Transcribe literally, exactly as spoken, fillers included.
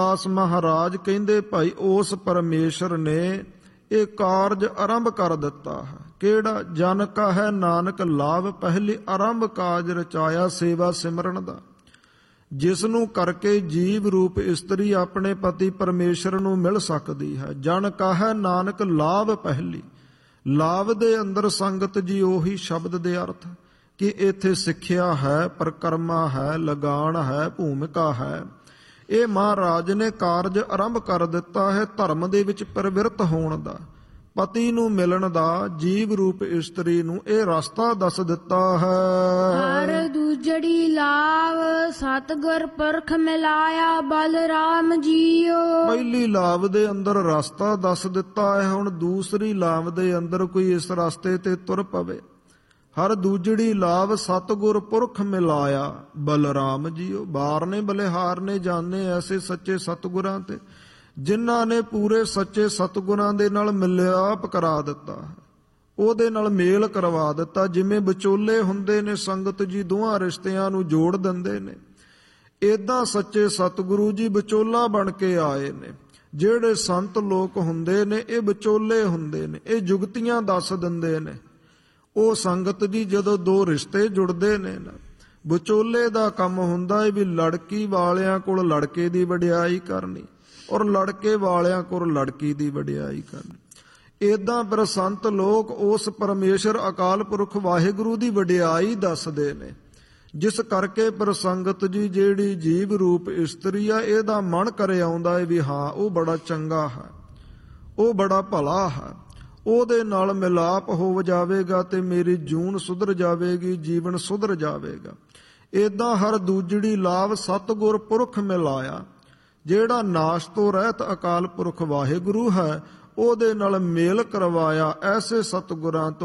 ਦਾਸ ਮਹਾਰਾਜ ਕਹਿੰਦੇ ਭਾਈ ਉਸ ਪਰਮੇਸ਼ਰ ਨੇ ਇਹ ਕਾਰਜ ਆਰੰਭ ਕਰ ਦਿੱਤਾ ਹੈ। ਕਿਹੜਾ? ਜਨ ਕਾ ਹੈ ਨਾਨਕ ਲਾਭ ਪਹਿਲੀ ਆਰੰਭ ਕਾਜ ਰਚਾਇਆ ਸੇਵਾ ਸਿਮਰਨ ਦਾ, ਜਿਸ ਨੂੰ ਕਰਕੇ ਜੀਵ ਰੂਪ ਇਸਤਰੀ ਆਪਣੇ ਪਤੀ ਪਰਮੇਸ਼ਰ ਨੂੰ ਮਿਲ ਸਕਦੀ ਹੈ। ਜਨ ਕਾ ਹੈ ਨਾਨਕ ਲਾਭ ਪਹਿਲੀ, ਲਾਭ ਦੇ ਅੰਦਰ ਸੰਗਤ ਜੀ ਉਹੀ ਸ਼ਬਦ ਦੇ ਅਰਥ ਕਿ ਇੱਥੇ ਸਿੱਖਿਆ ਹੈ, ਪ੍ਰਕਰਮਾ ਹੈ, ਲਗਾਨ ਹੈ, ਭੂਮਿਕਾ ਹੈ। ਇਹ ਮਹਾਰਾਜ ਨੇ ਕਾਰਜ ਆਰੰਭ ਕਰ ਦਿੱਤਾ ਹੈ ਧਰਮ ਦੇ ਵਿੱਚ ਪ੍ਰਵਿਰਤ ਹੋਣ ਦਾ, ਪਤੀ ਨੂੰ ਮਿਲਣ ਦਾ, ਜੀਵ ਰੂਪ ਇਸਤਰੀ ਨੂੰ ਇਹ ਰਸਤਾ ਦੱਸ ਦਿੱਤਾ ਹੈ। ਹਰ ਦੂਜੜੀ ਲਾਭ ਸਤਿਗੁਰ ਪੁਰਖ ਮਿਲਾਇਆ ਬਲਰਾਮ ਜੀਓ। ਪਹਿਲੀ ਲਾਭ ਦੇ ਅੰਦਰ ਰਸਤਾ ਦੱਸ ਦਿੱਤਾ ਹੈ, ਹੁਣ ਦੂਸਰੀ ਲਾਭ ਦੇ ਅੰਦਰ ਕੋਈ ਇਸ ਰਸਤੇ ਤੇ ਤੁਰ ਪਵੇ। ਹਰ ਦੂਜੜੀ ਲਾਭ ਸਤਿਗੁਰ ਪੁਰਖ ਮਿਲਾਇਆ ਬਲਰਾਮ ਜੀਓ। ਬਾਰ ਨੇ ਬਲਿਹਾਰ ਨੇ ਜਾਣੇ ਐਸੇ ਸੱਚੇ ਸਤਿਗੁਰਾਂ ਤੇ ਜਿਨ੍ਹਾਂ ਨੇ ਪੂਰੇ ਸੱਚੇ ਸਤਿਗੁਰਾਂ ਦੇ ਨਾਲ ਮਿਲਾਪ ਕਰਾ ਦਿੱਤਾ, ਉਹਦੇ ਨਾਲ ਮੇਲ ਕਰਵਾ ਦਿੱਤਾ। ਜਿਵੇਂ ਵਿਚੋਲੇ ਹੁੰਦੇ ਨੇ ਸੰਗਤ ਜੀ, ਦੋਹਾਂ ਰਿਸ਼ਤਿਆਂ ਨੂੰ ਜੋੜ ਦਿੰਦੇ ਨੇ, ਏਦਾਂ ਸੱਚੇ ਸਤਿਗੁਰੂ ਜੀ ਵਿਚੋਲਾ ਬਣ ਕੇ ਆਏ ਨੇ। ਜਿਹੜੇ ਸੰਤ ਲੋਕ ਹੁੰਦੇ ਨੇ ਇਹ ਵਿਚੋਲੇ ਹੁੰਦੇ ਨੇ, ਇਹ ਜੁਗਤੀਆਂ ਦੱਸ ਦਿੰਦੇ ਨੇ। ਉਹ ਸੰਗਤ ਜੀ ਜਦੋਂ ਦੋ ਰਿਸ਼ਤੇ ਜੁੜਦੇ ਨੇ ਨਾ, ਵਿਚੋਲੇ ਦਾ ਕੰਮ ਹੁੰਦਾ ਹੈ ਵੀ ਲੜਕੀ ਵਾਲਿਆਂ ਕੋਲ ਲੜਕੇ ਦੀ ਵਡਿਆਈ ਕਰਨੀ ਔਰ ਲੜਕੇ ਵਾਲਿਆਂ ਕੋਲ ਲੜਕੀ ਦੀ ਵਡਿਆਈ ਕਰਨੀ। ਏਦਾਂ ਫਿਰ ਸੰਤ ਲੋਕ ਉਸ ਪਰਮੇਸ਼ਰ ਅਕਾਲ ਪੁਰਖ ਵਾਹਿਗੁਰੂ ਦੀ ਵਡਿਆਈ ਦੱਸਦੇ ਨੇ, ਜਿਸ ਕਰਕੇ ਫਿਰ ਸੰਗਤ ਜੀ ਜਿਹੜੀ ਜੀਵ ਰੂਪ ਇਸਤਰੀ ਆ ਇਹਦਾ ਮਨ ਕਰੇ ਆਉਂਦਾ ਹੈ ਵੀ ਹਾਂ ਉਹ ਬੜਾ ਚੰਗਾ ਹੈ, ਉਹ ਬੜਾ ਭਲਾ ਹੈ, ਉਹਦੇ ਨਾਲ ਮਿਲਾਪ ਹੋ ਜਾਵੇਗਾ ਤੇ ਮੇਰੀ ਜੂਨ ਸੁਧਰ ਜਾਵੇਗੀ, ਜੀਵਨ ਸੁਧਰ ਜਾਵੇਗਾ। ਏਦਾਂ ਹਰ ਦੂਜੜੀ ਲਾਭ ਸਤਿਗੁਰ ਪੁਰਖ ਮਿਲਾਇਆ, ਜਿਹੜਾ ਨਾਸ਼ ਤੋਂ ਰਹਿਤ ਅਕਾਲ ਪੁਰਖ ਵਾਹਿਗੁਰੂ ਹੈ ਉਹਦੇ ਨਾਲ ਮੇਲ ਕਰਵਾਇਆ। ਐਸੇ ਸਤਿਗੁਰਾਂ ਤੋਂ